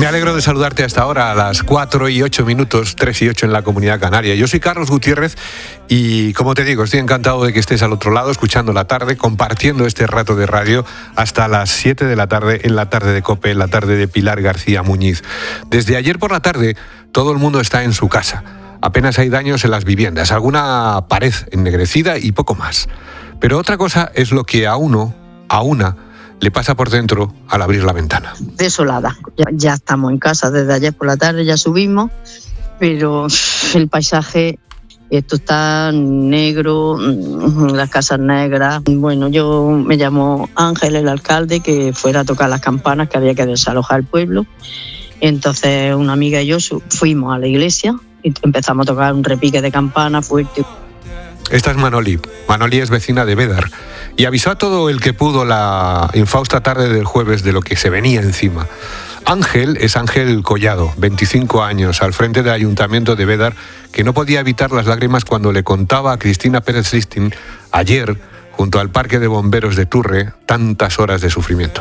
alegro de saludarte hasta ahora a las 4:08, 3:08 en la Comunidad Canaria. Yo soy Carlos Gutiérrez y, como te digo, estoy encantado de que estés al otro lado, escuchando la tarde, compartiendo este rato de radio hasta las 7 de la tarde, en la tarde de COPE, en la tarde de Pilar García Muñiz. Desde ayer por la tarde, todo el mundo está en su casa. Apenas hay daños en las viviendas, alguna pared ennegrecida y poco más. Pero otra cosa es lo que a una, le pasa por dentro al abrir la ventana. Desolada. Ya estamos en casa desde ayer por la tarde, ya subimos, pero el paisaje, esto está negro, las casas negras. Bueno, yo me llamo Ángel, el alcalde, que fuera a tocar las campanas, que había que desalojar el pueblo. Entonces una amiga y yo fuimos a la iglesia y empezamos a tocar un repique de campana fuerte. Esta es Manoli. Manoli es vecina de Bédar y avisó a todo el que pudo la infausta tarde del jueves de lo que se venía encima. Ángel es Ángel Collado, 25 años, al frente del Ayuntamiento de Bédar, que no podía evitar las lágrimas cuando le contaba a Cristina Pérez Listin ayer, junto al Parque de Bomberos de Turre, tantas horas de sufrimiento.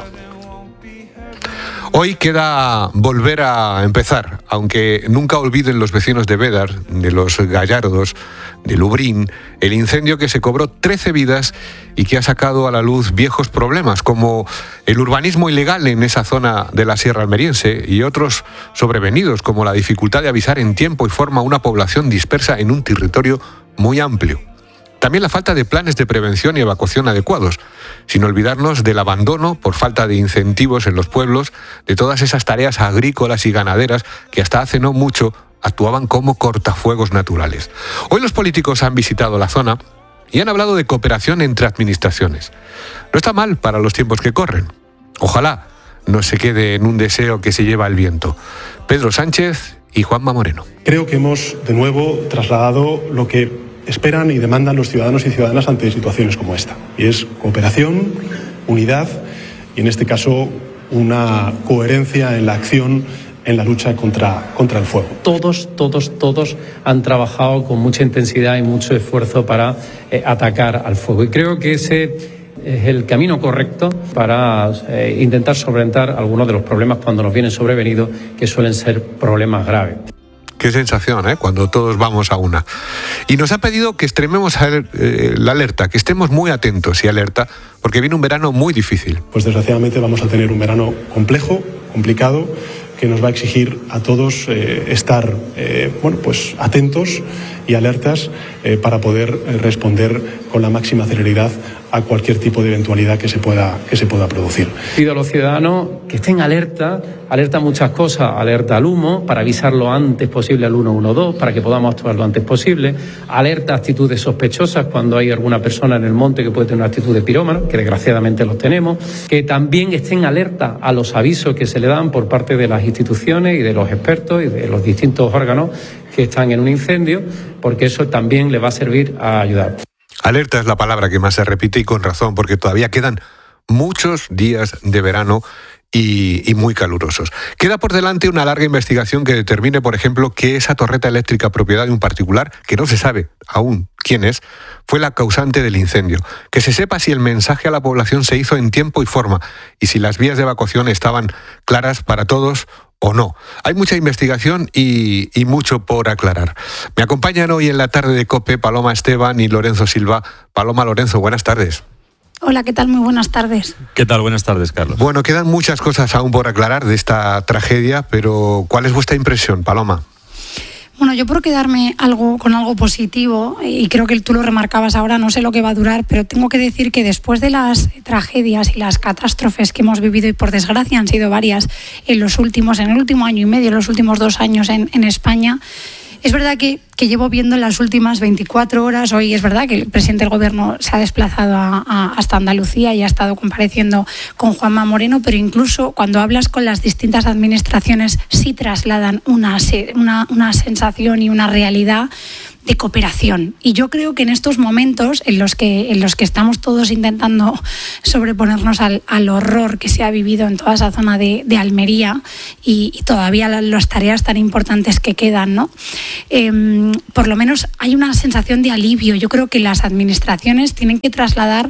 Hoy queda volver a empezar, aunque nunca olviden los vecinos de Bédar, de los Gallardos, de Lubrín, el incendio que se cobró 13 vidas y que ha sacado a la luz viejos problemas, como el urbanismo ilegal en esa zona de la Sierra Almeriense y otros sobrevenidos, como la dificultad de avisar en tiempo y forma a una población dispersa en un territorio muy amplio. También la falta de planes de prevención y evacuación adecuados, sin olvidarnos del abandono por falta de incentivos en los pueblos de todas esas tareas agrícolas y ganaderas que hasta hace no mucho actuaban como cortafuegos naturales. Hoy los políticos han visitado la zona y han hablado de cooperación entre administraciones. No está mal para los tiempos que corren. Ojalá no se quede en un deseo que se lleva el viento. Pedro Sánchez y Juanma Moreno. Creo que hemos de nuevo trasladado lo que esperan y demandan los ciudadanos y ciudadanas ante situaciones como esta. Y es cooperación, unidad y, en este caso, una coherencia en la acción en la lucha contra el fuego. Todos han trabajado con mucha intensidad y mucho esfuerzo para atacar al fuego. Y creo que ese es el camino correcto para intentar solventar algunos de los problemas cuando nos vienen sobrevenidos, que suelen ser problemas graves. Qué sensación, cuando todos vamos a una. Y nos ha pedido que extrememos la alerta, que estemos muy atentos y alerta, porque viene un verano muy difícil. Pues desgraciadamente vamos a tener un verano complejo, complicado, que nos va a exigir a todos estar atentos y alertas para poder responder con la máxima celeridad a cualquier tipo de eventualidad que se pueda producir. Pido a los ciudadanos que estén alerta a muchas cosas, alerta al humo, para avisar lo antes posible al 112, para que podamos actuar lo antes posible, alerta a actitudes sospechosas cuando hay alguna persona en el monte que puede tener una actitud de pirómano, que desgraciadamente los tenemos, que también estén alerta a los avisos que se le dan por parte de las instituciones y de los expertos y de los distintos órganos que están en un incendio, porque eso también les va a servir a ayudar. Alerta es la palabra que más se repite y con razón, porque todavía quedan muchos días de verano y muy calurosos. Queda por delante una larga investigación que determine, por ejemplo, que esa torreta eléctrica propiedad de un particular, que no se sabe aún quién es, fue la causante del incendio. Que se sepa si el mensaje a la población se hizo en tiempo y forma y si las vías de evacuación estaban claras para todos o no. Hay mucha investigación y mucho por aclarar. Me acompañan hoy en la tarde de COPE Paloma Esteban y Lorenzo Silva. Paloma, Lorenzo, buenas tardes. Hola, ¿qué tal? Muy buenas tardes. ¿Qué tal? Buenas tardes, Carlos. Bueno, quedan muchas cosas aún por aclarar de esta tragedia, pero ¿cuál es vuestra impresión, Paloma? Bueno, yo por quedarme con algo positivo, y creo que tú lo remarcabas ahora, no sé lo que va a durar, pero tengo que decir que después de las tragedias y las catástrofes que hemos vivido, y por desgracia han sido varias en el último año y medio, en los últimos 2 años en España, es verdad que llevo viendo en las últimas 24 horas, hoy es verdad que el presidente del Gobierno se ha desplazado hasta Andalucía y ha estado compareciendo con Juanma Moreno, pero incluso cuando hablas con las distintas administraciones sí trasladan una sensación y una realidad cooperación. Y yo creo que en estos momentos en los que estamos todos intentando sobreponernos al horror que se ha vivido en toda esa zona de Almería y todavía las tareas tan importantes que quedan, ¿no? Por lo menos hay una sensación de alivio. Yo creo que las administraciones tienen que trasladar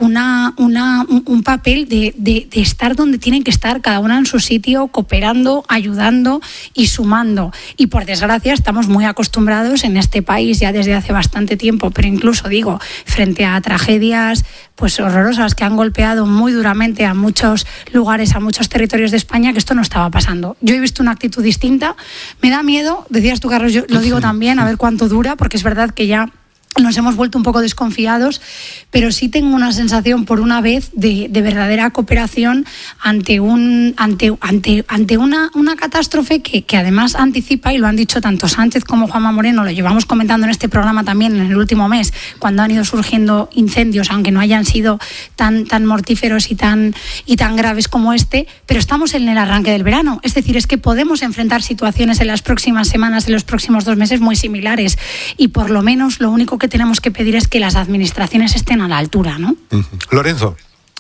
un papel de estar donde tienen que estar, cada una en su sitio, cooperando, ayudando y sumando. Y por desgracia estamos muy acostumbrados en este país ya desde hace bastante tiempo, pero incluso digo, frente a tragedias pues horrorosas que han golpeado muy duramente a muchos lugares, a muchos territorios de España, que esto no estaba pasando. Yo he visto una actitud distinta. Me da miedo, decías tú, Carlos, yo lo digo también, a ver cuánto dura, porque es verdad que ya nos hemos vuelto un poco desconfiados, pero sí tengo una sensación por una vez de verdadera cooperación ante una catástrofe que además anticipa, y lo han dicho tanto Sánchez como Juanma Moreno, lo llevamos comentando en este programa también en el último mes, cuando han ido surgiendo incendios, aunque no hayan sido tan mortíferos y tan graves como este, pero estamos en el arranque del verano. Es decir, es que podemos enfrentar situaciones en las próximas semanas, en los próximos 2 meses muy similares, y por lo menos lo único que tenemos que pedir es que las administraciones estén a la altura, ¿no? Lorenzo.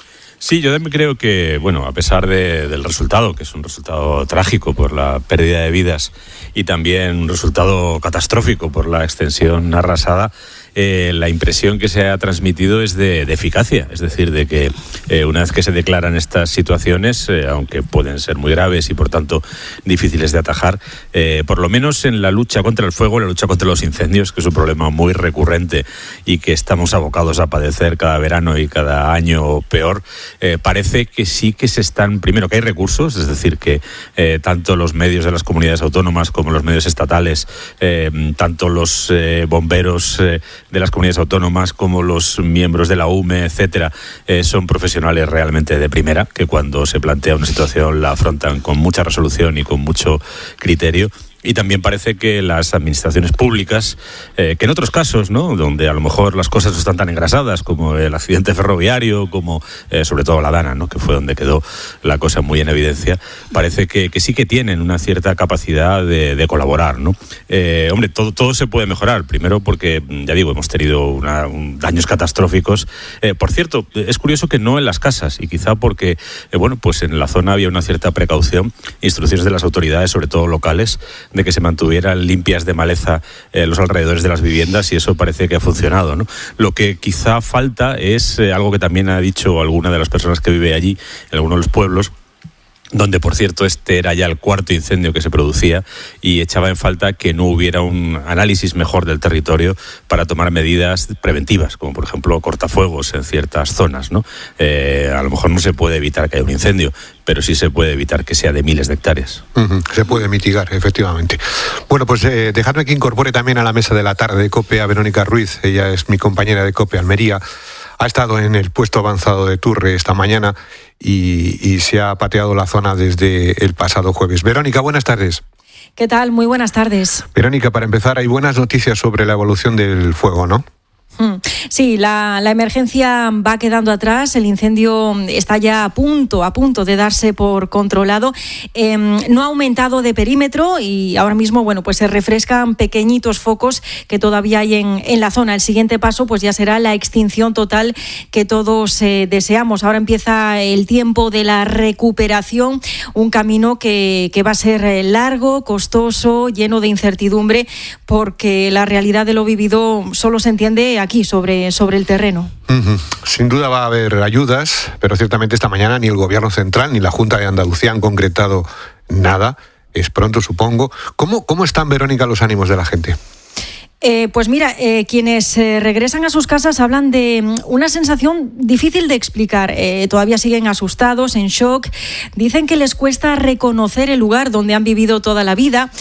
Sí, yo creo que, bueno, a pesar del resultado, que es un resultado trágico por la pérdida de vidas y también un resultado catastrófico por la extensión arrasada, la impresión que se ha transmitido es de eficacia, es decir, de que una vez que se declaran estas situaciones, aunque pueden ser muy graves y por tanto difíciles de atajar, por lo menos en la lucha contra el fuego, la lucha contra los incendios, que es un problema muy recurrente y que estamos abocados a padecer cada verano y cada año peor, parece que sí que se están, primero que hay recursos, es decir, que tanto los medios de las comunidades autónomas como los medios estatales, tanto los bomberos de las comunidades autónomas como los miembros de la UME, etcétera, son profesionales realmente de primera, que cuando se plantea una situación la afrontan con mucha resolución y con mucho criterio. Y también parece que las administraciones públicas, que en otros casos, ¿no?, donde a lo mejor las cosas no están tan engrasadas, como el accidente ferroviario, como sobre todo la Dana, ¿no?, que fue donde quedó la cosa muy en evidencia, parece que sí que tienen una cierta capacidad de colaborar, ¿no? Hombre, todo se puede mejorar. Primero porque, ya digo, hemos tenido daños catastróficos. Por cierto, es curioso que no en las casas, y quizá porque, pues en la zona había una cierta precaución, instrucciones de las autoridades, sobre todo locales, de que se mantuvieran limpias de maleza los alrededores de las viviendas, y eso parece que ha funcionado, ¿no? Lo que quizá falta es algo que también ha dicho alguna de las personas que vive allí, en algunos de los pueblos, donde, por cierto, este era ya el 4º incendio que se producía, y echaba en falta que no hubiera un análisis mejor del territorio para tomar medidas preventivas, como por ejemplo cortafuegos en ciertas zonas, ¿no? A lo mejor no se puede evitar que haya un incendio, pero sí se puede evitar que sea de miles de hectáreas. Se puede mitigar, efectivamente. Bueno, pues dejadme que incorpore también a la mesa de la tarde de COPE a Verónica Ruiz. Ella es mi compañera de COPE Almería. Ha estado en el puesto avanzado de Turre esta mañana y se ha pateado la zona desde el pasado jueves. Verónica, buenas tardes. ¿Qué tal? Muy buenas tardes. Verónica, para empezar, hay buenas noticias sobre la evolución del fuego, ¿no? Sí, la emergencia va quedando atrás, el incendio está ya a punto de darse por controlado. No ha aumentado de perímetro y ahora mismo, pues se refrescan pequeñitos focos que todavía hay en la zona. El siguiente paso pues ya será la extinción total que todos deseamos. Ahora empieza el tiempo de la recuperación, un camino que va a ser largo, costoso, lleno de incertidumbre, porque la realidad de lo vivido solo se entiende aquí, sobre el terreno. Sin duda va a haber ayudas, pero ciertamente esta mañana ni el Gobierno Central ni la Junta de Andalucía han concretado nada. Es pronto, supongo. ¿Cómo están, Verónica, los ánimos de la gente? Pues mira, quienes regresan a sus casas hablan de una sensación difícil de explicar. Todavía siguen asustados, en shock. Dicen que les cuesta reconocer el lugar donde han vivido toda la vida,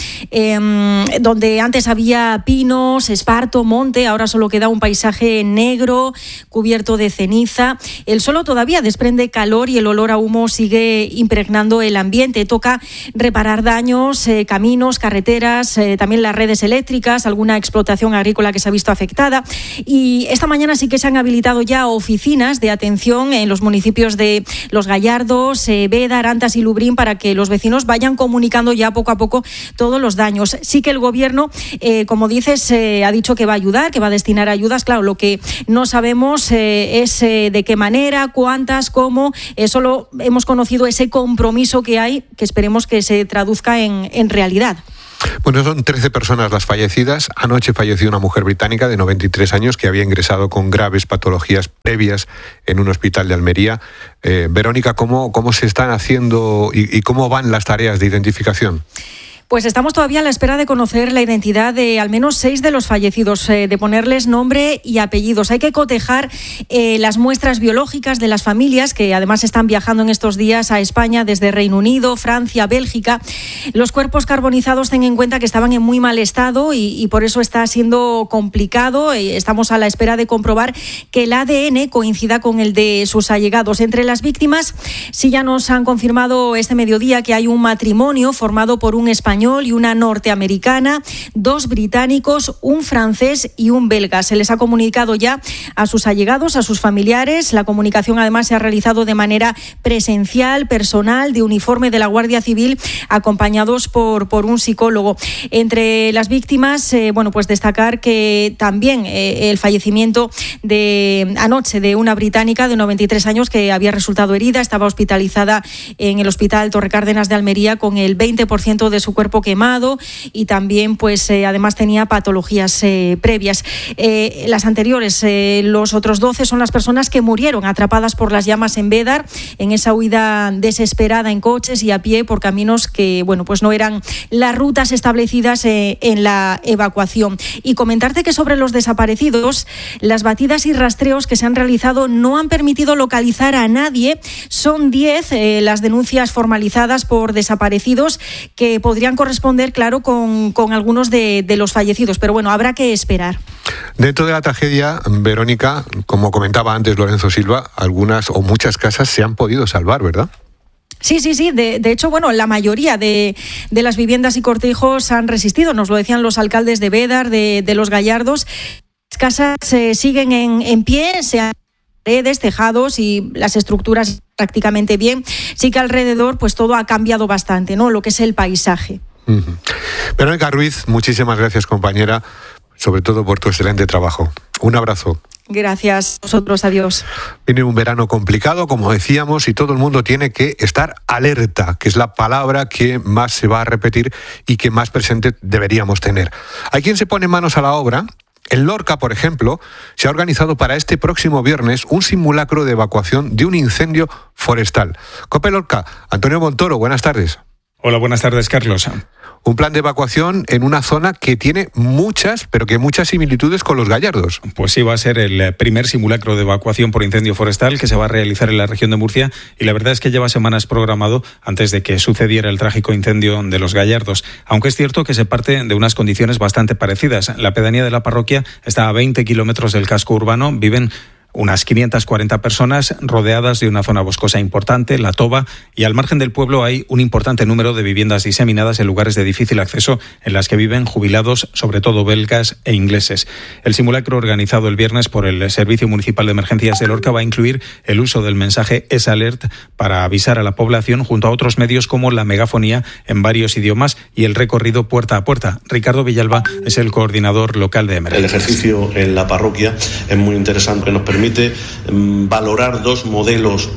donde antes había pinos, esparto, monte, ahora solo queda un paisaje negro, cubierto de ceniza. El suelo todavía desprende calor y el olor a humo sigue impregnando el ambiente. Toca reparar daños, caminos, carreteras, también las redes eléctricas, alguna explotación explotación agrícola que se ha visto afectada. Y esta mañana sí que se han habilitado ya oficinas de atención en los municipios de Los Gallardos, Bédar, Antas y Lubrín para que los vecinos vayan comunicando ya poco a poco todos los daños. Sí que el Gobierno, como dices, ha dicho que va a ayudar, que va a destinar ayudas. Claro, lo que no sabemos es de qué manera, cuántas, cómo. Solo hemos conocido ese compromiso que hay, que esperemos que se traduzca en realidad. Bueno, son 13 personas las fallecidas. Anoche falleció una mujer británica de 93 años que había ingresado con graves patologías previas en un hospital de Almería. Verónica, ¿cómo se están haciendo y cómo van las tareas de identificación? Pues estamos todavía a la espera de conocer la identidad de al menos 6 de los fallecidos, de ponerles nombre y apellidos. Hay que cotejar las muestras biológicas de las familias que además están viajando en estos días a España desde Reino Unido, Francia, Bélgica. Los cuerpos carbonizados, ten en cuenta que estaban en muy mal estado y por eso está siendo complicado. Estamos a la espera de comprobar que el ADN coincida con el de sus allegados. Entre las víctimas, sí ya nos han confirmado este mediodía que hay un matrimonio formado por un español y una norteamericana, 2 británicos, un francés y un belga. Se les ha comunicado ya a sus allegados, a sus familiares. La comunicación además se ha realizado de manera presencial, personal, de uniforme de la Guardia Civil, acompañados por un psicólogo. Entre las víctimas, pues destacar que también el fallecimiento de anoche de una británica de 93 años que había resultado herida, estaba hospitalizada en el Hospital Torre Cárdenas de Almería con el 20% de su cuerpo quemado y también además tenía patologías previas. Las anteriores, los otros 12 son las personas que murieron atrapadas por las llamas en Bédar, en esa huida desesperada en coches y a pie por caminos que no eran las rutas establecidas en la evacuación. Y comentarte que sobre los desaparecidos, las batidas y rastreos que se han realizado no han permitido localizar a nadie. Son 10 las denuncias formalizadas por desaparecidos que podrían corresponder, claro, con algunos de los fallecidos, pero habrá que esperar. Dentro de la tragedia, Verónica, como comentaba antes Lorenzo Silva, algunas o muchas casas se han podido salvar, ¿verdad? Sí. De hecho, la mayoría de las viviendas y cortijos han resistido. Nos lo decían los alcaldes de Bédar, de Los Gallardos. Las casas siguen en pie, se han paredes, tejados y las estructuras prácticamente bien. Sí que alrededor todo ha cambiado bastante, ¿no? Lo que es el paisaje. Verónica Ruiz, muchísimas gracias, compañera, sobre todo por tu excelente trabajo. Un abrazo. Gracias a vosotros, adiós. Viene un verano complicado, como decíamos, y todo el mundo tiene que estar alerta, que es la palabra que más se va a repetir y que más presente deberíamos tener. Hay quien se pone manos a la obra. En Lorca, por ejemplo, se ha organizado para este próximo viernes un simulacro de evacuación de un incendio forestal. COPE Lorca, Antonio Montoro, buenas tardes. Hola, buenas tardes, Carlos. Un plan de evacuación en una zona que tiene muchas similitudes con Los Gallardos. Pues sí, va a ser el primer simulacro de evacuación por incendio forestal que se va a realizar en la región de Murcia y la verdad es que lleva semanas programado antes de que sucediera el trágico incendio de Los Gallardos, aunque es cierto que se parte de unas condiciones bastante parecidas. La pedanía de la parroquia está a 20 kilómetros del casco urbano, viven unas 540 personas rodeadas de una zona boscosa importante, La Toba, y al margen del pueblo hay un importante número de viviendas diseminadas en lugares de difícil acceso en las que viven jubilados, sobre todo belgas e ingleses. El simulacro organizado el viernes por el Servicio Municipal de Emergencias de Lorca va a incluir el uso del mensaje S-Alert para avisar a la población junto a otros medios como la megafonía en varios idiomas y el recorrido puerta a puerta. Ricardo Villalba es el coordinador local de emergencias. El ejercicio en la parroquia es muy interesante, nos permite valorar 2 modelos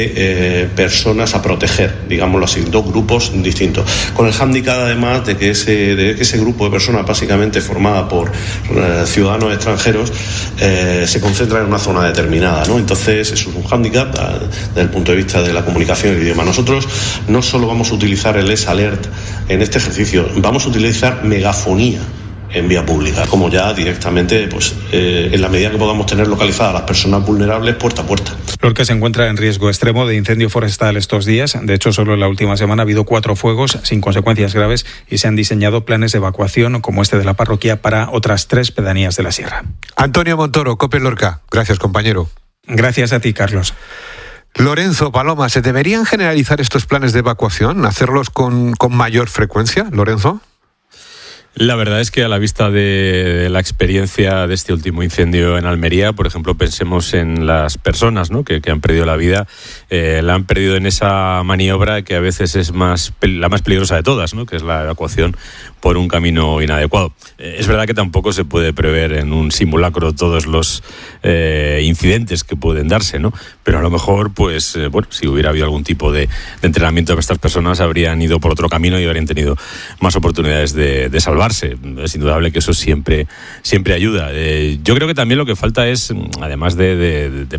de personas a proteger, digámoslo así, 2 grupos distintos, con el hándicap además de que ese grupo de personas básicamente formada por ciudadanos extranjeros se concentra en una zona determinada, ¿no? Entonces eso es un hándicap desde el punto de vista de la comunicación y el idioma. Nosotros no solo vamos a utilizar el S-Alert en este ejercicio, vamos a utilizar megafonía en vía pública, como ya directamente, en la medida que podamos tener localizadas a las personas vulnerables puerta a puerta. Lorca se encuentra en riesgo extremo de incendio forestal estos días. De hecho, solo en la última semana ha habido 4 fuegos sin consecuencias graves y se han diseñado planes de evacuación, como este de la parroquia, para otras 3 pedanías de la sierra. Antonio Montoro, COPE Lorca. Gracias, compañero. Gracias a ti, Carlos. Lorenzo, Paloma, ¿se deberían generalizar estos planes de evacuación? ¿Hacerlos con mayor frecuencia, Lorenzo? La verdad es que a la vista de la experiencia de este último incendio en Almería, por ejemplo, pensemos en las personas, ¿no?, que han perdido la vida, la han perdido en esa maniobra que a veces es la más peligrosa de todas, ¿no?, que es la evacuación por un camino inadecuado. Es verdad que tampoco se puede prever en un simulacro todos los incidentes que pueden darse, ¿no? Pero a lo mejor, pues, si hubiera habido algún tipo de entrenamiento de estas personas, habrían ido por otro camino y habrían tenido más oportunidades de salvarse. Es indudable que eso siempre ayuda. Yo creo que también lo que falta es, además de